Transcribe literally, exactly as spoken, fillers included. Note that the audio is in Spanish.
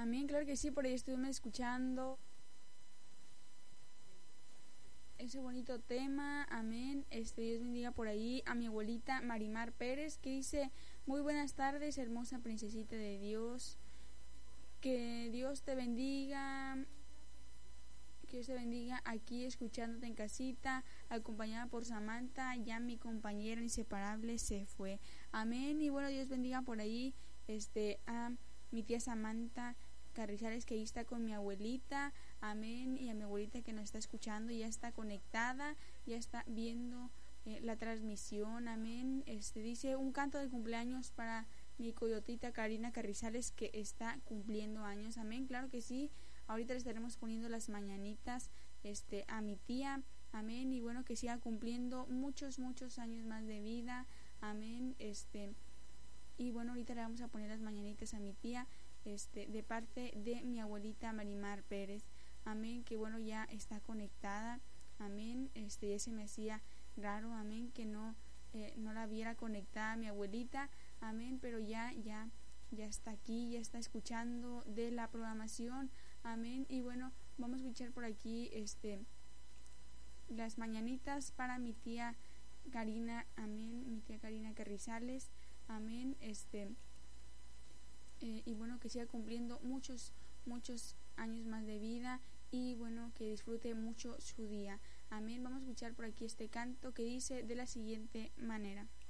Amén, claro que sí, por ahí estuvimos escuchando ese bonito tema. Amén. Este, Dios bendiga por ahí a mi abuelita Marimar Pérez, que dice: muy buenas tardes, hermosa princesita de Dios. Que Dios te bendiga. Que Dios te bendiga aquí escuchándote en casita, acompañada por Samantha, ya mi compañera inseparable se fue. Amén. Y bueno, Dios bendiga por ahí este a mi tía Samantha Carrizales, que ahí está con mi abuelita. Amén. Y a mi abuelita que nos está escuchando, ya está conectada, ya está viendo eh, la transmisión. Amén. Este dice un canto de cumpleaños para mi coyotita Karina Carrizales, que está cumpliendo años. Amén, claro que sí. Ahorita le estaremos poniendo las mañanitas este a mi tía. Amén. Y bueno, que siga cumpliendo muchos, muchos años más de vida. Amén. Este y bueno, ahorita le vamos a poner las mañanitas a mi tía, este de parte de mi abuelita Marimar Pérez. Amén, que bueno, ya está conectada. Amén. Este ya se me hacía raro, amén, que no eh, no la viera conectada mi abuelita. Amén, pero ya ya ya está aquí, ya está escuchando de la programación. Amén. Y bueno, vamos a escuchar por aquí este las mañanitas para mi tía Karina. Amén, mi tía Karina Carrizales. Amén. Este eh, y bueno, que siga cumpliendo muchos muchos años más de vida, y bueno, que disfrute mucho su día. Amén. Vamos a escuchar por aquí este canto que dice de la siguiente manera: